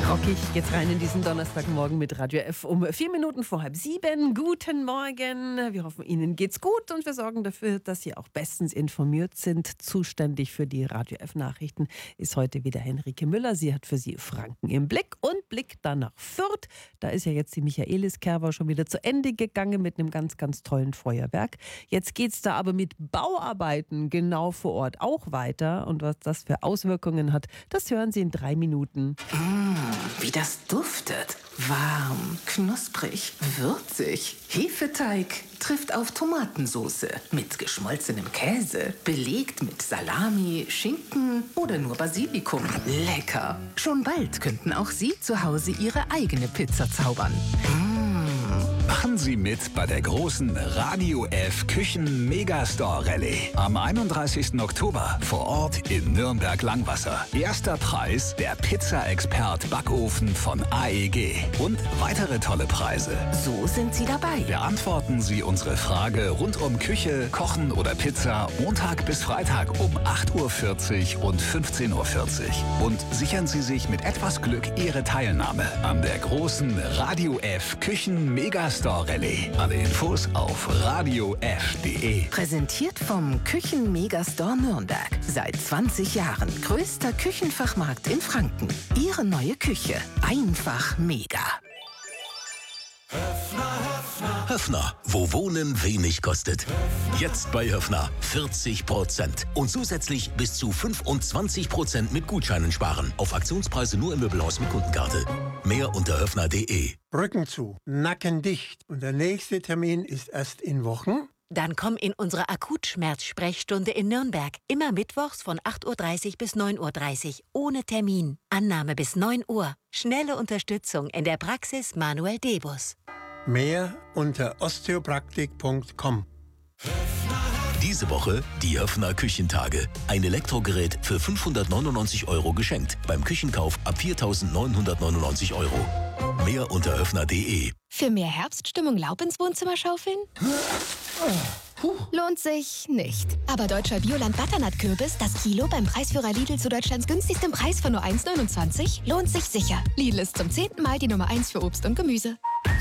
Rockig geht's rein in diesen Donnerstagmorgen mit Radio F um 4 Minuten vor 6:30. Guten Morgen. Wir hoffen, Ihnen geht's gut und wir sorgen dafür, dass Sie auch bestens informiert sind. Zuständig für die Radio F Nachrichten ist heute wieder Henrike Müller. Sie hat für Sie Franken im Blick und blickt dann nach Fürth. Da ist ja jetzt die Michaelis-Kerber schon wieder zu Ende gegangen mit einem ganz, ganz tollen Feuerwerk. Jetzt geht's da aber mit Bauarbeiten genau vor Ort auch weiter. Und was das für Auswirkungen hat, das hören Sie in 3 Minuten. Wie das duftet. Warm, knusprig, würzig. Hefeteig trifft auf Tomatensoße mit geschmolzenem Käse, belegt mit Salami, Schinken oder nur Basilikum. Lecker. Schon bald könnten auch Sie zu Hause Ihre eigene Pizza zaubern. Machen Sie mit bei der großen Radio F Küchen Megastore Rallye am 31. Oktober vor Ort in Nürnberg-Langwasser. Erster Preis der Pizza-Expert Backofen von AEG und weitere tolle Preise. So sind Sie dabei. Beantworten Sie unsere Frage rund um Küche, Kochen oder Pizza Montag bis Freitag um 8:40 Uhr und 15:40 Uhr. Und sichern Sie sich mit etwas Glück Ihre Teilnahme an der großen Radio F Küchen Megastore Rallye. Alle Infos auf radiof.de. Präsentiert vom Küchen Megastore Nürnberg. Seit 20 Jahren größter Küchenfachmarkt in Franken. Ihre neue Küche. Einfach mega. Höffner, wo Wohnen wenig kostet. Jetzt bei Höffner 40% und zusätzlich bis zu 25% mit Gutscheinen sparen. Auf Aktionspreise nur im Möbelhaus mit Kundenkarte. Mehr unter höffner.de. Rücken zu, Nacken dicht und der nächste Termin ist erst in Wochen? Dann komm in unsere Akutschmerzsprechstunde in Nürnberg. Immer mittwochs von 8:30 Uhr bis 9:30 Uhr. Ohne Termin. Annahme bis 9 Uhr. Schnelle Unterstützung in der Praxis Manuel Debus. Mehr unter osteopraktik.com. Diese Woche die Höffner Küchentage. Ein Elektrogerät für 599 € geschenkt. Beim Küchenkauf ab 4.999 €. Mehr unter höffner.de. Für mehr Herbststimmung Laub ins Wohnzimmer schaufeln? Lohnt sich nicht. Aber deutscher Bioland-Butternut-Kürbis, das Kilo beim Preisführer Lidl zu Deutschlands günstigstem Preis von nur 1,29, lohnt sich sicher. Lidl ist zum 10. Mal die Nummer 1 für Obst und Gemüse.